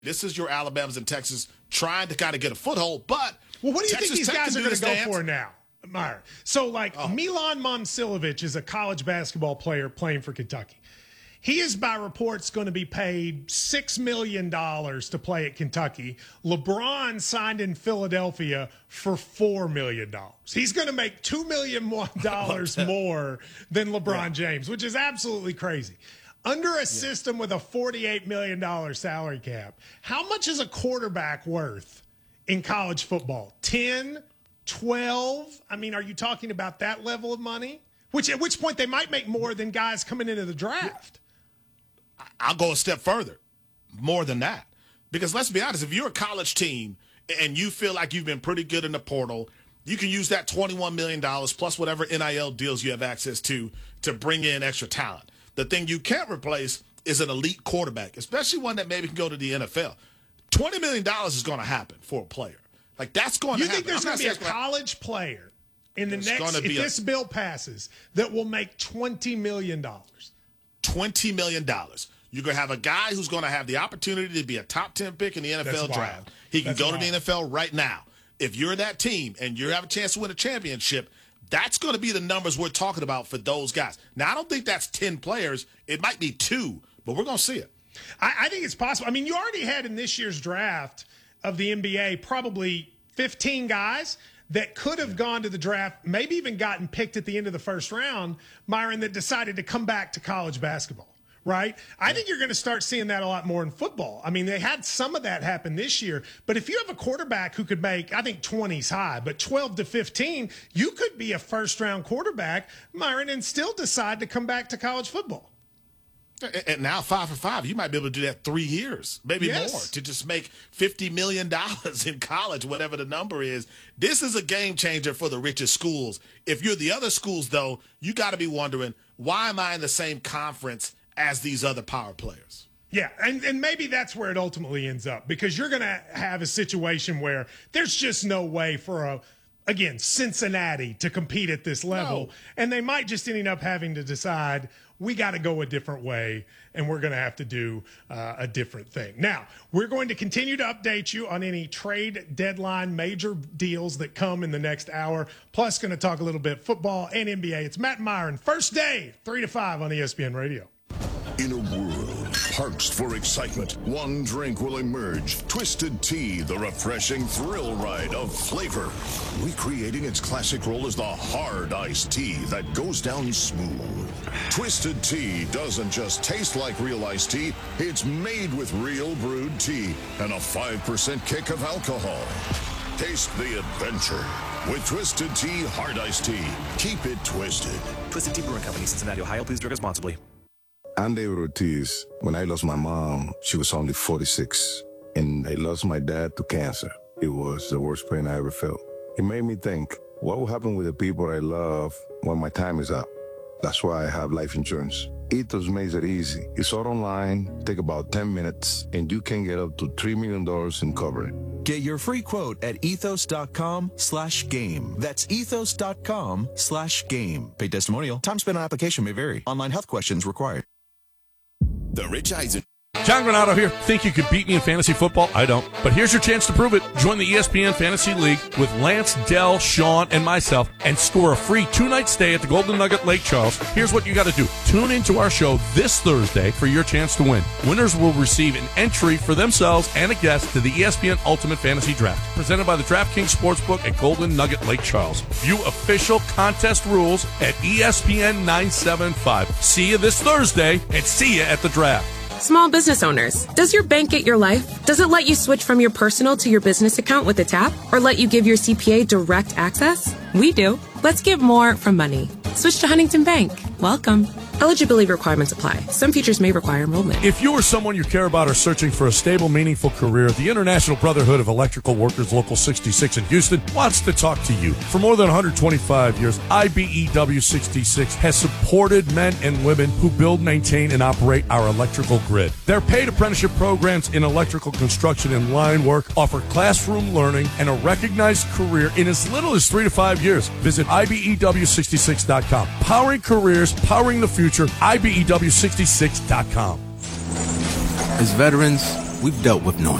This is your Alabamas and Texas trying to kind of get a foothold, but what do you Texas think these Tech guys are going to go dance for now, Myron? So, Milan Momcilovic is a college basketball player playing for Kentucky. He is, by reports, going to be paid $6 million to play at Kentucky. LeBron signed in Philadelphia for $4 million. He's going to make $2 million more than LeBron James, which is absolutely crazy. Under a system with a $48 million salary cap, how much is a quarterback worth in college football? 10, 12? I mean, are you talking about that level of money? At which point they might make more than guys coming into the draft. I'll go a step further, more than that. Because let's be honest, if you're a college team and you feel like you've been pretty good in the portal, you can use that $21 million plus whatever NIL deals you have access to bring in extra talent. The thing you can't replace is an elite quarterback, especially one that maybe can go to the NFL. $20 million is going to happen for a player. Like, that's going to happen. You think there's going to be a college player in the next, if this bill passes, that will make $20 million? $20 million. You're going to have a guy who's going to have the opportunity to be a top 10 pick in the NFL draft. He can go to the NFL right now. If you're that team and you have a chance to win a championship, that's going to be the numbers we're talking about for those guys. Now, I don't think that's 10 players. It might be 2, but we're going to see it. I think it's possible. I mean, you already had in this year's draft of the NBA probably 15 guys that could have gone to the draft, maybe even gotten picked at the end of the first round, Myron, that decided to come back to college basketball. Right? I think you're going to start seeing that a lot more in football. I mean, they had some of that happen this year, but if you have a quarterback who could make, I think 20's high, but 12 to 15, you could be a first-round quarterback, Myron, and still decide to come back to college football. And now 5 for 5, you might be able to do that 3 years, maybe more, to just make $50 million in college, whatever the number is. This is a game changer for the richest schools. If you're the other schools, though, you got to be wondering, why am I in the same conference as these other power players? Yeah, and maybe that's where it ultimately ends up, because you're going to have a situation where there's just no way for Cincinnati to compete at this level, and they might just end up having to decide, we got to go a different way, and we're going to have to do a different thing. Now, we're going to continue to update you on any trade deadline major deals that come in the next hour, plus going to talk a little bit football and NBA. It's Matt and Myron, first day, 3 to 5 on ESPN Radio. In a world parched for excitement, one drink will emerge. Twisted Tea, the refreshing thrill ride of flavor. Recreating its classic role as the hard iced tea that goes down smooth. Twisted Tea doesn't just taste like real iced tea, it's made with real brewed tea and a 5% kick of alcohol. Taste the adventure with Twisted Tea Hard Iced Tea. Keep it twisted. Twisted Tea Brewing Company, Cincinnati, Ohio. Please drink responsibly. Andy Ortiz, when I lost my mom, she was only 46. And I lost my dad to cancer. It was the worst pain I ever felt. It made me think, what will happen with the people I love when my time is up? That's why I have life insurance. Ethos makes it easy. It's all online, take about 10 minutes, and you can get up to $3 million in coverage. Get your free quote at ethos.com/game. That's ethos.com/game. Paid testimonial. Time spent on application may vary. Online health questions required. The Rich Eisen. John Granato here. Think you could beat me in fantasy football? I don't. But here's your chance to prove it. Join the ESPN Fantasy League with Lance, Dell, Sean, and myself and score a free 2-night stay at the Golden Nugget Lake Charles. Here's what you got to do. Tune into our show this Thursday for your chance to win. Winners will receive an entry for themselves and a guest to the ESPN Ultimate Fantasy Draft, presented by the DraftKings Sportsbook at Golden Nugget Lake Charles. View official contest rules at ESPN 975. See you this Thursday and see you at the draft. Small business owners, does your bank get your life? Does it let you switch from your personal to your business account with a tap? Or let you give your CPA direct access? We do. Let's give more from money. Switch to Huntington Bank. Welcome. Eligibility requirements apply. Some features may require enrollment. If you or someone you care about are searching for a stable, meaningful career, the International Brotherhood of Electrical Workers Local 66 in Houston wants to talk to you. For more than 125 years, IBEW 66 has supported men and women who build, maintain, and operate our electrical grid. Their paid apprenticeship programs in electrical construction and line work offer classroom learning and a recognized career in as little as 3 to 5 years. Visit IBEW66.com. Powering careers, powering the future. IBEW66.com. As veterans, we've dealt with noise.